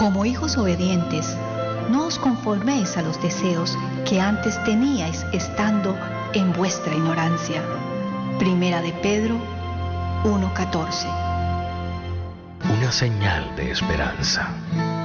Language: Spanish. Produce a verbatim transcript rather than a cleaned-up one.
Como hijos obedientes, no os conforméis a los deseos que antes teníais estando en vuestra ignorancia. Primera de Pedro uno catorce. Una señal de esperanza.